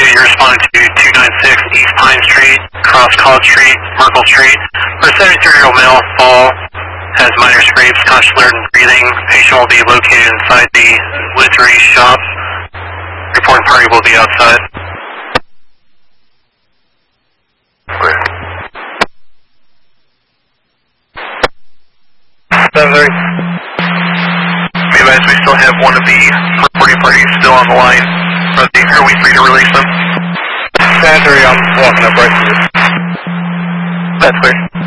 2, you're responding to 296 East Pine Street, Cross College Street, Merkle Street. For a 73-year-old male, fall, has minor scrapes, conscious, alert, and breathing. Patient will be located inside the Livery shop. Reporting party will be outside. Clear. 730. Be advised, we still have one of the reporting parties still on the line. Are we free to release them? 730, I'm walking up right to you. That's clear.